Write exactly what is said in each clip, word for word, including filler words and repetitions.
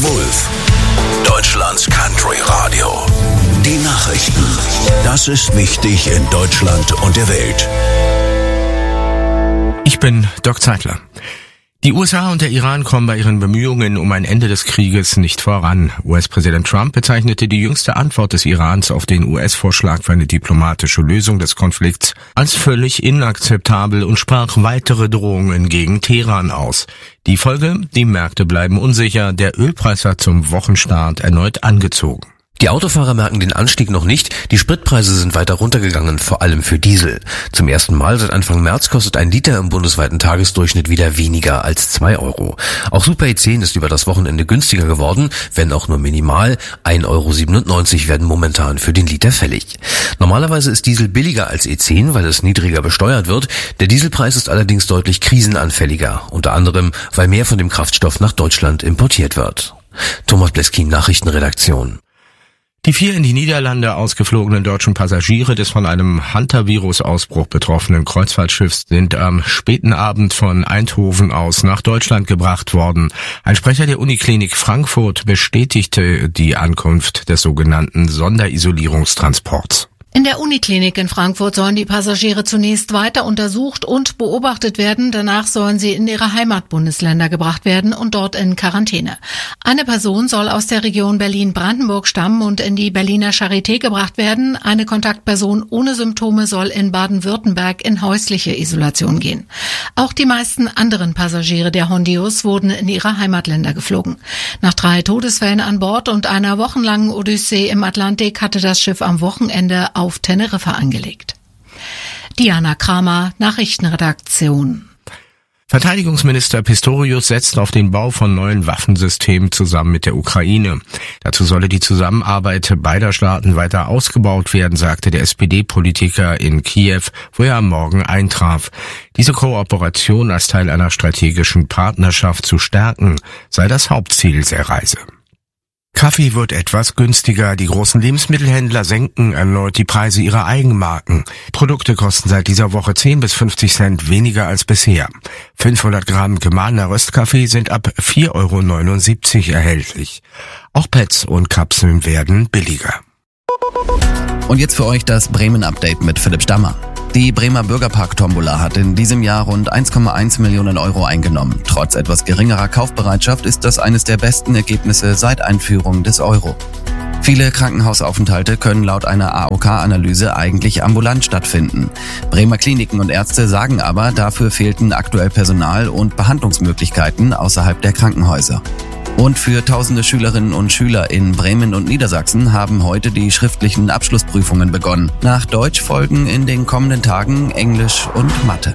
Wulff, Deutschlands Country Radio. Die Nachrichten. Das ist wichtig in Deutschland und der Welt. Ich bin Doc Zeitler. Die U S A und der Iran kommen bei ihren Bemühungen um ein Ende des Krieges nicht voran. U S-Präsident Trump bezeichnete die jüngste Antwort des Irans auf den U S-Vorschlag für eine diplomatische Lösung des Konflikts als völlig inakzeptabel und sprach weitere Drohungen gegen Teheran aus. Die Folge: Die Märkte bleiben unsicher, der Ölpreis hat zum Wochenstart erneut angezogen. Die Autofahrer merken den Anstieg noch nicht, die Spritpreise sind weiter runtergegangen, vor allem für Diesel. Zum ersten Mal seit Anfang März kostet ein Liter im bundesweiten Tagesdurchschnitt wieder weniger als zwei Euro. Auch Super E zehn ist über das Wochenende günstiger geworden, wenn auch nur minimal. ein Euro siebenundneunzig werden momentan für den Liter fällig. Normalerweise ist Diesel billiger als E zehn, weil es niedriger besteuert wird. Der Dieselpreis ist allerdings deutlich krisenanfälliger, unter anderem, weil mehr von dem Kraftstoff nach Deutschland importiert wird. Thomas Bleskin, Nachrichtenredaktion. Die vier in die Niederlande ausgeflogenen deutschen Passagiere des von einem Hantavirus-Ausbruch betroffenen Kreuzfahrtschiffs sind am späten Abend von Eindhoven aus nach Deutschland gebracht worden. Ein Sprecher der Uniklinik Frankfurt bestätigte die Ankunft des sogenannten Sonderisolierungstransports. In der Uniklinik in Frankfurt sollen die Passagiere zunächst weiter untersucht und beobachtet werden. Danach sollen sie in ihre Heimatbundesländer gebracht werden und dort in Quarantäne. Eine Person soll aus der Region Berlin-Brandenburg stammen und in die Berliner Charité gebracht werden. Eine Kontaktperson ohne Symptome soll in Baden-Württemberg in häusliche Isolation gehen. Auch die meisten anderen Passagiere der Hondius wurden in ihre Heimatländer geflogen. Nach drei Todesfällen an Bord und einer wochenlangen Odyssee im Atlantik hatte das Schiff am Wochenende auf Teneriffa angelegt. Diana Kramer, Nachrichtenredaktion. Verteidigungsminister Pistorius setzt auf den Bau von neuen Waffensystemen zusammen mit der Ukraine. Dazu solle die Zusammenarbeit beider Staaten weiter ausgebaut werden, sagte der S P D-Politiker in Kiew, wo er am Morgen eintraf. Diese Kooperation als Teil einer strategischen Partnerschaft zu stärken, sei das Hauptziel der Reise. Kaffee wird etwas günstiger. Die großen Lebensmittelhändler senken erneut die Preise ihrer Eigenmarken. Produkte kosten seit dieser Woche zehn bis fünfzig Cent weniger als bisher. fünfhundert Gramm gemahlener Röstkaffee sind ab vier Euro neunundsiebzig erhältlich. Auch Pads und Kapseln werden billiger. Und jetzt für euch das Bremen-Update mit Philipp Stammer. Die Bremer Bürgerpark-Tombola hat in diesem Jahr rund eins Komma eins Millionen Euro eingenommen. Trotz etwas geringerer Kaufbereitschaft ist das eines der besten Ergebnisse seit Einführung des Euro. Viele Krankenhausaufenthalte können laut einer A O K-Analyse eigentlich ambulant stattfinden. Bremer Kliniken und Ärzte sagen aber, dafür fehlten aktuell Personal und Behandlungsmöglichkeiten außerhalb der Krankenhäuser. Und für tausende Schülerinnen und Schüler in Bremen und Niedersachsen haben heute die schriftlichen Abschlussprüfungen begonnen. Nach Deutsch folgen in den kommenden Tagen Englisch und Mathe.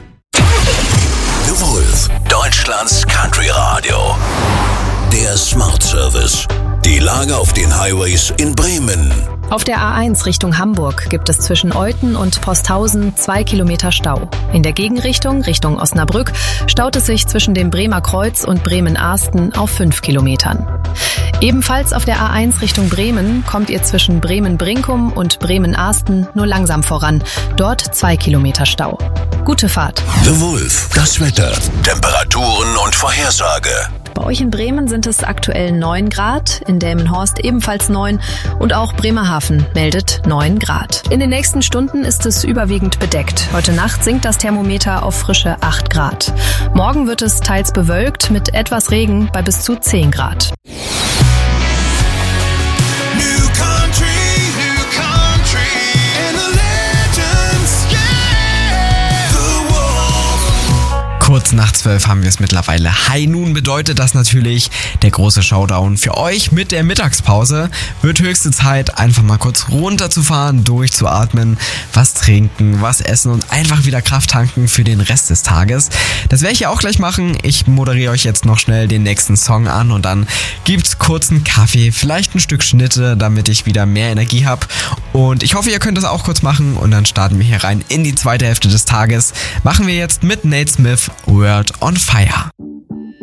The Wulff, Deutschlands Country Radio. Der Smart Service. Die Lage auf den Highways in Bremen. Auf der A eins Richtung Hamburg gibt es zwischen Euthen und Posthausen zwei Kilometer Stau. In der Gegenrichtung, Richtung Osnabrück, staut es sich zwischen dem Bremer Kreuz und Bremen-Ahsten auf fünf Kilometern. Ebenfalls auf der A eins Richtung Bremen kommt ihr zwischen Bremen-Brinkum und Bremen-Ahsten nur langsam voran. Dort zwei Kilometer Stau. Gute Fahrt. The Wulff, das Wetter, Temperaturen und Vorhersage. Bei euch in Bremen sind es aktuell neun Grad, in Delmenhorst ebenfalls neun und auch Bremerhaven meldet neun Grad. In den nächsten Stunden ist es überwiegend bedeckt. Heute Nacht sinkt das Thermometer auf frische acht Grad. Morgen wird es teils bewölkt mit etwas Regen bei bis zu zehn Grad. Kurz nach zwölf haben wir es mittlerweile. High Noon bedeutet das natürlich der große Showdown für euch mit der Mittagspause. Wird höchste Zeit, einfach mal kurz runterzufahren, durchzuatmen, was trinken, was essen und einfach wieder Kraft tanken für den Rest des Tages. Das werde ich ja auch gleich machen. Ich moderiere euch jetzt noch schnell den nächsten Song an und dann gibt's kurzen Kaffee, vielleicht ein Stück Schnitte, damit ich wieder mehr Energie habe. Und ich hoffe, ihr könnt das auch kurz machen und dann starten wir hier rein in die zweite Hälfte des Tages. Machen wir jetzt mit Nate Smith World on Fire.